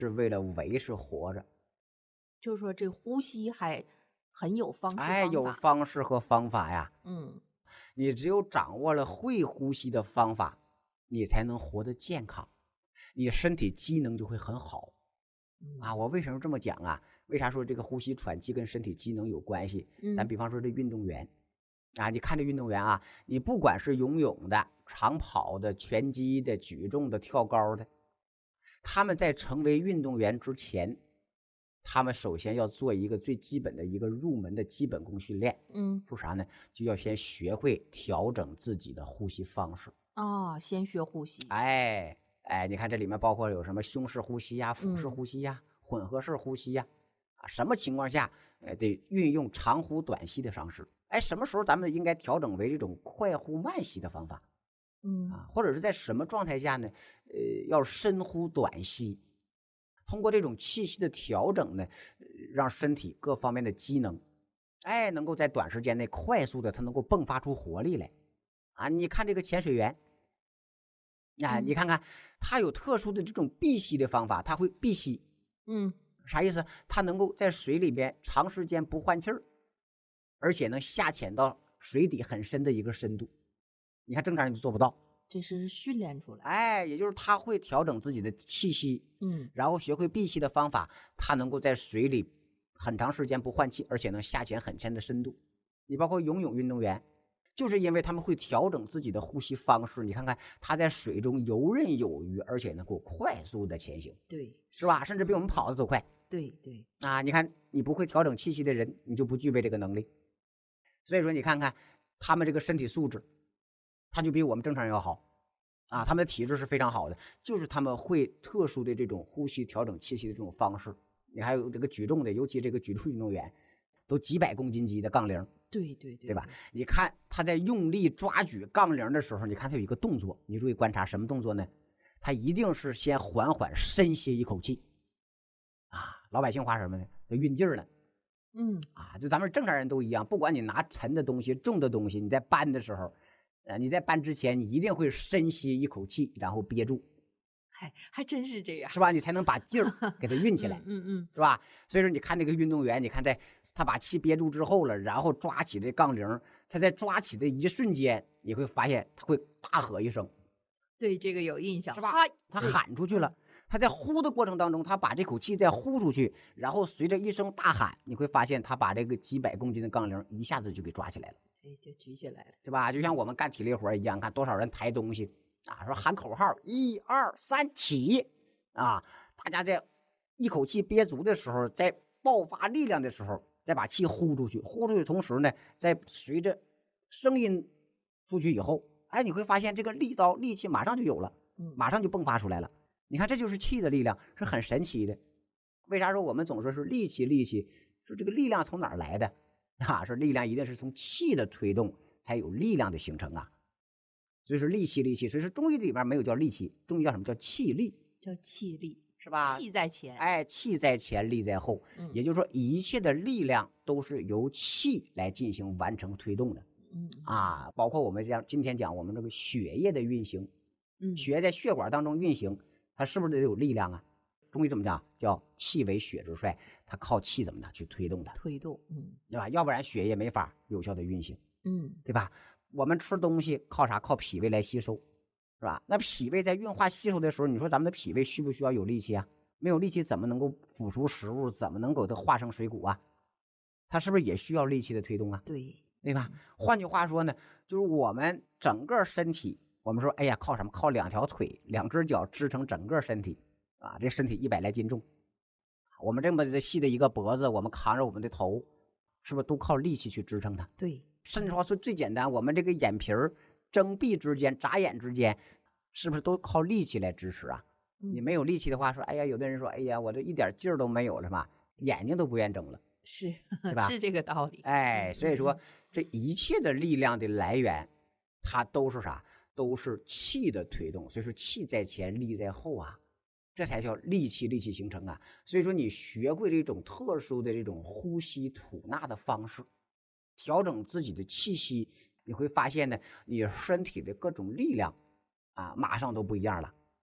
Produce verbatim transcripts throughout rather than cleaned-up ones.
是为了维持活着。 就是说这呼吸还很有方式哎，有方法。 方式和方法呀。 嗯。 你只有掌握了会呼吸的方法，你才能活得健康，你身体机能就会很好。啊， 嗯。 我为什么这么讲啊？为啥说这个呼吸喘气跟身体机能有关系？咱嗯。 比方说这运动员，啊，你看这运动员啊，你不管是游泳的、长跑的、拳击的、举重的、跳高的，他们在成为运动员之前，他们首先要做一个最基本的一个入门的基本功训练。 嗯。 说啥呢？就要先学会调整自己的呼吸方式。 啊，先学呼吸。 哎，哎，你看这里面包括有什么胸式呼吸呀、腹式嗯。 呼吸呀、混合式呼吸呀，啊，什么情况下，呃，得运用长呼短吸的方式？哎，什么时候咱们应该调整为这种快呼慢吸的方法？ 嗯。 啊，或者是在什么状态下呢？呃，要深呼短吸。通过这种气息的调整呢，呃让身体各方面的机能，哎，能够在短时间内快速的，它能够迸发出活力来。啊，你看这个潜水员，啊，你嗯。 看看他有特殊的这种闭吸的方法，他会闭吸， 嗯。 啥意思？他能够在水里边长时间不换气儿，而且能下潜到水底很深的一个深度。你看正常人就做不到。 这是训练出来的。 哎，也就是他会调整自己的气息， 嗯。 然后学会闭气的方法，他能够在水里很长时间不换气，而且能下潜很深的深度。你包括游泳运动员，就是因为他们会调整自己的呼吸方式，你看看他在水中游刃有余，而且能够快速的前行， 对， 是吧？ 是。 甚至比我们跑的都快。 对对。 啊，你看你不会调整气息的人，你就不具备这个能力。所以说你看看他们这个身体素质，他就比我们正常人要好。啊，他们的体质是非常好的，就是他们会特殊的这种呼吸调整气息的这种方式。你还有这个举重的，尤其这个举重运动员，都几百公斤级的杠铃， 对对对对吧？ 对。 你看他在用力抓举杠铃的时候，你看他有一个动作，你注意观察什么动作呢？他一定是先缓缓深吸一口气。啊，老百姓话什么呢？就运劲儿了。 嗯。 啊，就咱们正常人都一样，不管你拿沉的东西、重的东西，你在搬的时候，呃，你在搬之前，你一定会深吸一口气，然后憋住， 还还真是这样。 是吧？你才能把劲儿给它运起来， 嗯嗯嗯。 是吧？所以说，你看这个运动员，你看在他把气憋住之后了，然后抓起这杠铃，他在抓起的一瞬间，你会发现他会大喝一声， 对，这个有印象。 是吧？ 哈。 他对。 喊出去了。 嗯。 他在呼的过程当中，他把这口气再呼出去，然后随着一声大喊，你会发现他把这个几百公斤的杠铃一下子就给抓起来了。 哎，就举起来了。 对吧？就像我们干体力活一样，看多少人抬东西啊，说喊口号一二三起啊，大家在一口气憋足的时候，在爆发力量的时候，再把气呼出去，呼出去同时呢，再随着声音出去以后，哎，你会发现这个力道力气马上就有了， 嗯。 马上就迸发出来了。你看，这就是气的力量，是很神奇的。为啥说我们总说是力气力气？说这个力量从哪儿来的？啊，说力量一定是从气的推动才有力量的形成啊。所以说力气力气，所以说中医里边没有叫力气，中医叫什么叫气力， 叫气力。 是吧？ 气在前。 哎，气在前，力在后。 嗯。 也就是说，一切的力量都是由气来进行完成推动的。 嗯。 啊，包括我们这样今天讲我们这个血液的运行， 嗯。 血液在血管当中运行，它是不是得有力量啊？中医怎么讲？叫气为血之帅，它靠气怎么的去推动它， 推动。嗯。 对吧？要不然血液没法有效的运行， 嗯。 对吧？我们吃东西靠啥？靠脾胃来吸收，是吧？那脾胃在运化吸收的时候，你说咱们的脾胃需不需要有力气啊？没有力气怎么能够腐熟食物？怎么能够它化成水谷啊？它是不是也需要力气的推动啊？ 对。 对吧？换句话说呢，就是我们整个身体，我们说，哎呀，靠什么？靠两条腿、两只脚支撑整个身体啊！这身体一百来斤重，我们这么细的一个脖子，我们扛着我们的头，是不是都靠力气去支撑它？ 对。 甚至说最最简单，我们这个眼皮儿、睁闭之间、眨眼之间，是不是都靠力气来支持啊？ 嗯。 你没有力气的话，说，哎呀，有的人说，哎呀，我这一点劲儿都没有了嘛，眼睛都不愿睁了。 是。 对吧？ 是这个道理。 哎， 嗯所以说嗯这一切的力量的来源，它都是啥？都是气的推动。所以说气在前，力在后啊，这才叫力气力气形成啊。所以说你学会这种特殊的这种呼吸吐纳的方式，调整自己的气息，你会发现呢，你身体的各种力量啊，马上都不一样了。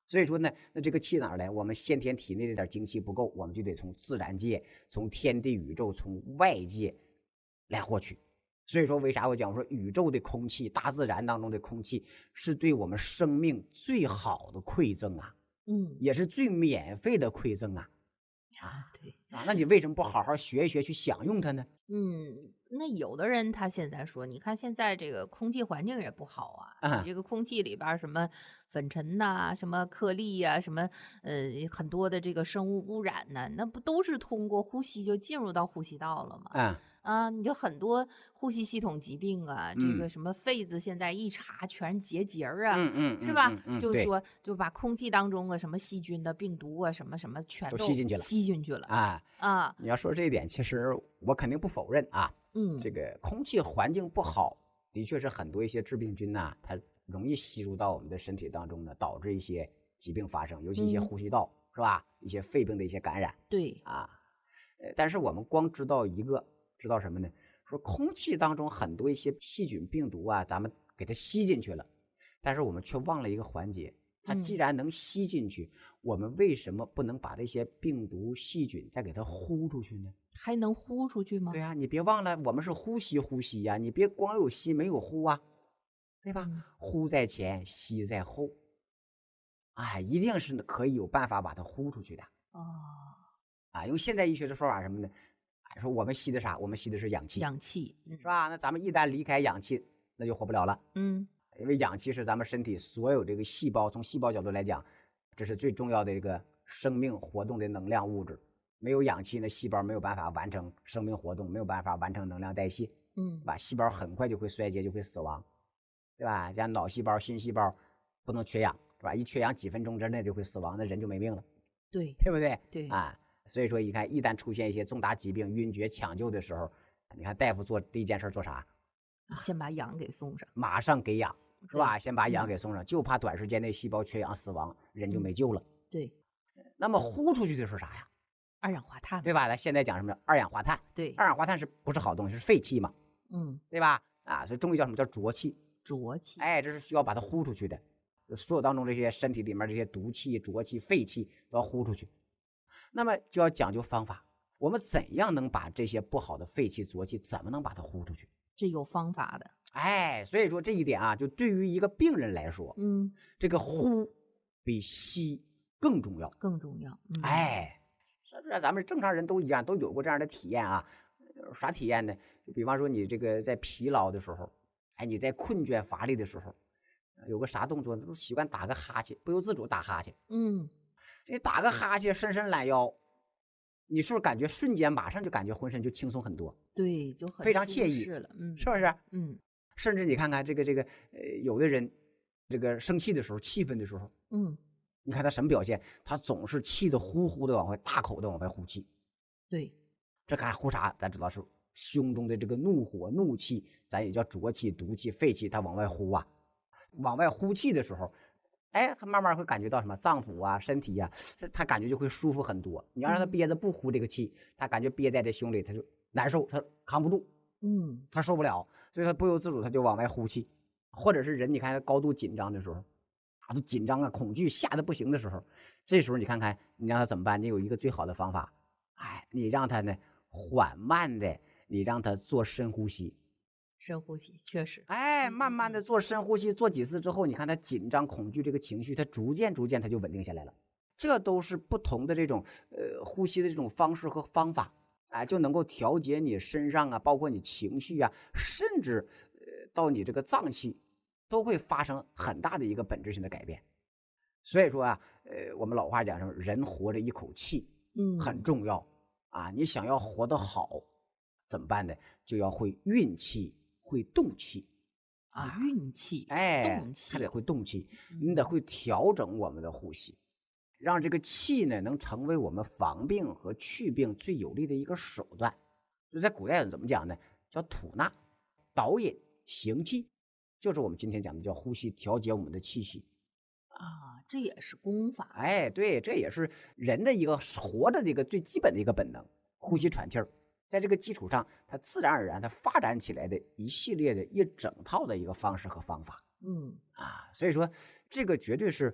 所以说呢，那这个气哪儿来？我们先天体内这点精气不够，我们就得从自然界、从天地宇宙、从外界来获取。所以说，为啥我讲我说宇宙的空气、大自然当中的空气是对我们生命最好的馈赠啊， 嗯， 也是最免费的馈赠啊。 啊，对， 啊，那你为什么不好好学一学，去享用它呢？ 嗯，那有的人他现在说，你看现在这个空气环境也不好啊，你啊， 这个空气里边儿什么粉尘呐、什么颗粒呀、什么呃很多的这个生物污染呢，那不都是通过呼吸就进入到呼吸道了吗？ 啊， 啊，你就很多呼吸系统疾病啊，这嗯个什么肺子现在一查全结节儿啊， 嗯嗯是吧？ 嗯嗯嗯，对， 就是说就把空气当中的什么细菌的病毒啊，什么什么全都都吸进去了吸进去了啊。 啊， 你要说这一点，其实我肯定不否认啊。这嗯个空气环境不好，的确是很多一些致病菌呐、它容易吸入到我们的身体当中呢，导致一些疾病发生，尤其一些嗯， 呼吸道是吧？一些肺病的一些感染对， 啊。呃，但是我们光知道一个，知道什么呢？说空气当中很多一些细菌、病毒啊，咱们给它吸进去了，但是我们却忘了一个环节。它既嗯， 然能吸进去，我们为什么不能把这些病毒、细菌再给它呼出去呢？ 还能呼出去吗？ 对啊，你别忘了，我们是呼吸呼吸呀、你别光有吸没有呼啊，对吧？ 嗯， 呼在前，吸在后，哎，一定是可以有办法把它呼出去的哦， 啊。用现代医学的说法什么呢？哎，说我们吸的啥？我们吸的是氧气， 氧气，嗯是吧？那咱们一旦离开氧气，那就活不了了， 嗯因为氧气是咱们身体所有这个细胞，从细胞角度来讲，这是最重要的一个生命活动的能量物质。没有氧气，那细胞没有办法完成生命活动，没有办法完成能量代谢。 嗯， 对吧？细胞很快就会衰竭，就会死亡，对吧？像脑细胞、心细胞不能缺氧，是吧？一缺氧几分钟之内就会死亡，那人就没命了， 对对不对？ 对， 啊，所以说你看，一旦出现一些重大疾病、晕厥、抢救的时候，你看大夫做第一件事做啥？ 先把氧给送上， 马上给氧，是吧？ 对， 先把氧嗯给送上，就怕短时间内细胞缺氧死亡，人就嗯， 没救了。 对， 那么呼出去的是啥呀？ 二氧化碳嘛， 对吧？咱现在讲什么叫二氧化碳？ 对， 二氧化碳是不是好东西？是废气嘛， 嗯， 对吧？啊，所以中医叫什么叫浊气？ 浊气， 哎，这是需要把它呼出去的。所有当中这些身体里面这些毒气、浊气、废气都要呼出去。那么就要讲究方法，我们怎样能把这些不好的废气、浊气，怎么能把它呼出去？ 这有方法的， 哎，所以说这一点啊，就对于一个病人来说， 嗯， 这个呼比吸更重要。 更重要，嗯， 哎，是不是？咱们正常人都一样，都有过这样的体验啊。呃啥体验呢？就比方说你这个在疲劳的时候，哎，你在困倦乏力的时候，有个啥动作，都习惯打个哈欠，不由自主打哈欠。 嗯， 你打个哈欠，伸伸懒腰，你是不是感觉瞬间马上就感觉浑身就轻松很多， 对，就很非常舒惬意， 适了，嗯是不是？ 嗯甚至你看看这个这个呃，有的人这个生气的时候、气愤的时候， 嗯， 你看他什么表现？他总是气得呼呼的往外大口的往外呼气。 对， 这看呼啥？咱知道是胸中的这个怒火、怒气，咱也叫浊气、毒气、废气，它往外呼啊。往外呼气的时候，哎，他慢慢会感觉到什么脏腑啊、身体呀、他他感觉就会舒服很多。你要让他嗯憋着不呼这个气，他感觉憋在这胸里，他就难受，他扛不住， 嗯他受不了，所以他不由自主他就往外呼气。或者是人，你看他高度紧张的时候，啊，都紧张啊、恐惧吓得不行的时候，这时候你看看你让他怎么办？你有一个最好的方法，哎，你让他呢缓慢的，你让他做深呼吸。 深呼吸，确实， 哎， 嗯慢慢的嗯做深呼吸，做几次之后，你看他紧张、恐惧这个情绪，他逐渐逐渐他就稳定下来了。这都是不同的这种呃呼吸的这种方式和方法，哎，就能够调节你身上啊，包括你情绪啊，甚至呃到你这个脏器，都会发生很大的一个本质性的改变。所以说啊，呃，我们老话讲什么，人活着一口气嗯， 很重要啊。你想要活得好，怎么办呢？就要会运气，会动气啊， 啊。 运气， 哎， 动他得气， 会动气， 嗯你得会调整我们的呼吸，让这个气呢能成为我们防病和祛病最有力的一个手段。就在古代人怎么讲呢？叫吐纳、导引、行气，就是我们今天讲的叫呼吸，调节我们的气息。 啊，这也是功法， 哎，对，这也是人的一个活着的一个最基本的一个本能，呼吸喘气儿。在这个基础上，它自然而然它发展起来的一系列的一整套的一个方式和方法嗯啊，所以说这个绝对是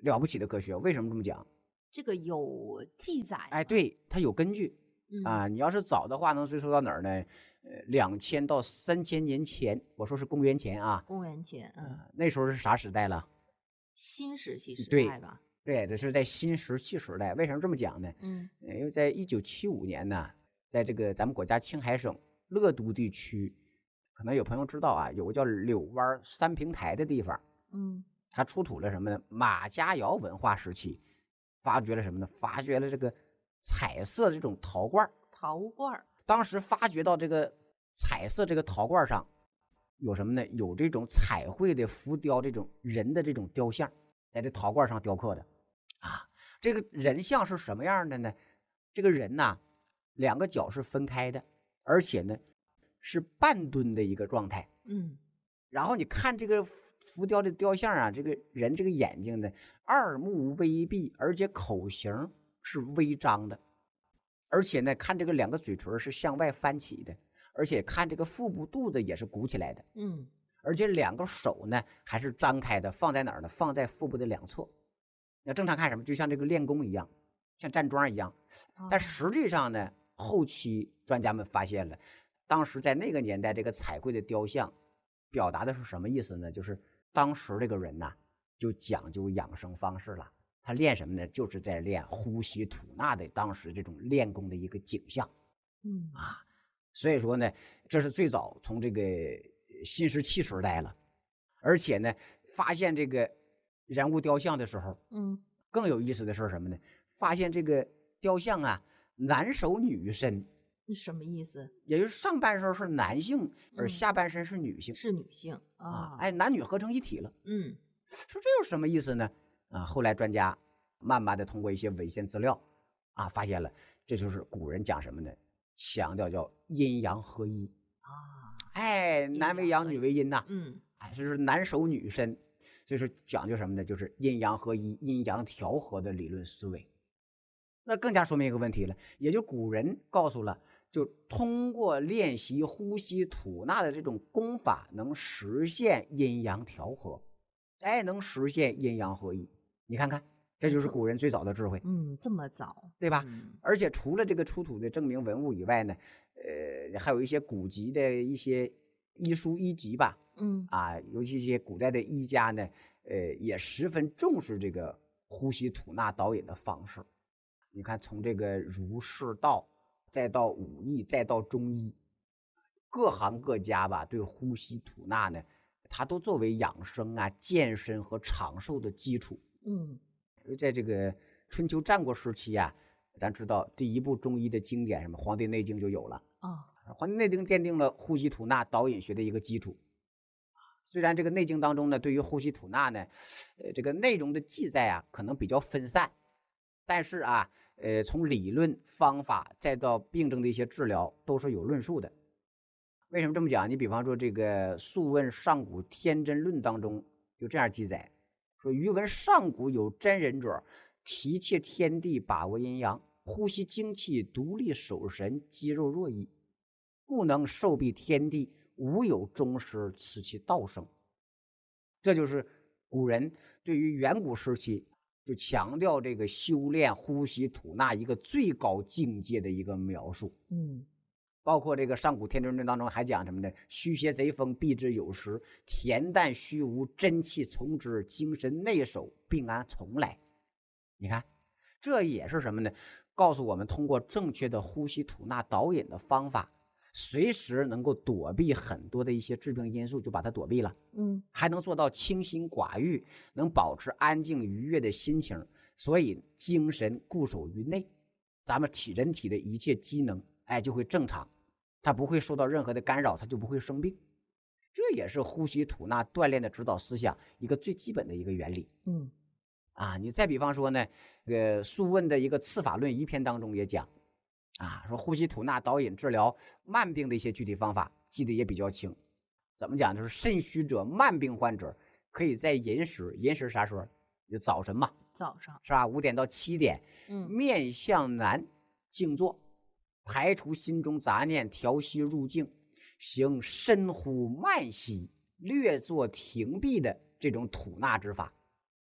了不起的科学。为什么这么讲？ 这个有记载哎， 吗？ 对，它有根据嗯啊。你要是早的话，能追溯到哪儿呢？呃，两千到三千年前，我说是公元前啊。 公元前，嗯， 呃那时候是啥时代了？ 新石器时对代吧？ 对，这是在新石器时代。为什么这么讲呢？ 嗯呃因为在一九七五年呢，在这个咱们国家青海省乐都地区，可能有朋友知道啊，有个叫柳湾三平台的地方， 嗯它出土了什么呢？马家窑文化时期，发掘了什么呢？发掘了这个彩色的这种陶罐。 陶罐儿， 当时发掘到这个彩色这个陶罐上有什么呢？有这种彩绘的浮雕，这种人的这种雕像，在这陶罐上雕刻的啊。这个人像是什么样的呢？这个人呐，两个脚是分开的，而且呢是半蹲的一个状态。 嗯然后你看这个浮雕的雕像啊，这个人这个眼睛呢，二目微闭，而且口型是微张的，而且呢，看这个两个嘴唇是向外翻起的，而且看这个腹部肚子也是鼓起来的， 嗯而且两个手呢还是张开的，放在哪儿呢？放在腹部的两侧。那正常看什么？就像这个练功一样，像站桩一样。但哦实际上呢，后期专家们发现了，当时在那个年代，这个彩绘的雕像表达的是什么意思呢？就是当时这个人呐、就讲究养生方式了。他练什么呢？就是在练呼吸吐纳的当时这种练功的一个景象。 嗯所以说呢，这是最早从这个新石器时代了。而且呢，发现这个人物雕像的时候， 嗯更有意思的是什么呢？发现这个雕像啊，男手女身， 你什么意思？ 也就是上半身是男性，而嗯下半身是女性、 是女性啊啊？， 哎，男女合成一体了。 嗯说这有什么意思呢？啊，后来专家慢慢的通过一些文献资料啊，发现了这就是古人讲什么呢？强调叫阴阳合一。 啊， 哎，男为阳，女为阴呐、 嗯哎，就是男手女身，所以说讲究什么呢？就是阴阳合一、阴阳调和的理论思维。那更加说明一个问题了，也就古人告诉了，就通过练习呼吸吐纳的这种功法，能实现阴阳调和，哎，能实现阴阳合一。你看看，这就是古人最早的智慧， 嗯，这么早， 对吧？ 嗯而且除了这个出土的证明文物以外呢，呃，还有一些古籍的一些医书医籍吧， 嗯啊，尤其一些古代的医家呢，呃，也十分重视这个呼吸吐纳导引的方式。你看，从这个儒释道，再到武艺，再到中医，各行各家吧，对呼吸吐纳呢，它都作为养生啊、健身和长寿的基础。 嗯在这个春秋战国时期啊，咱知道第一部中医的经典什么《黄帝内经》就有了， 啊， 《黄帝内经》奠定了呼吸吐纳导引学的一个基础。虽然这个《内经》当中呢，对于呼吸吐纳呢，呃，这个内容的记载啊，可能比较分散，但是啊，呃，从理论方法再到病症的一些治疗，都是有论述的。为什么这么讲？你比方说这个《素问·上古天真论》当中就这样记载说：“余闻上古有真人者，提切天地，把握阴阳，呼吸精气，独立守神，肌肉若一，故能受庇天地，无有终师，此其道生。”这就是古人对于远古时期就强调这个修炼呼吸吐纳一个最高境界的一个描述。 嗯包括这个上古天真论当中还讲什么呢？虚邪贼风，避之有时；恬淡虚无，真气从之；精神内守，病安从来。你看，这也是什么呢？告诉我们，通过正确的呼吸吐纳导引的方法，随时能够躲避很多的一些致病因素，就把它躲避了。 嗯还能做到清心寡欲，能保持安静愉悦的心情，所以精神固守于内，咱们体人体的一切机能，哎，就会正常，它不会受到任何的干扰，它就不会生病。这也是呼吸吐纳锻炼的指导思想一个最基本的一个原理嗯啊。你再比方说呢，这个《素问》的一个次法论一篇当中也讲啊，说呼吸吐纳导引治疗慢病的一些具体方法，记得也比较清。怎么讲？就是肾虚者、慢病患者可以在寅时，寅时啥时候？就早晨嘛， 早上， 是吧？五点到七点， 嗯面向南静坐，排除心中杂念，调息入静，行深呼慢吸、略作停闭的这种吐纳之法。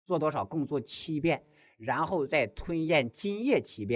做多少？共做七遍，然后再吞咽津液七遍。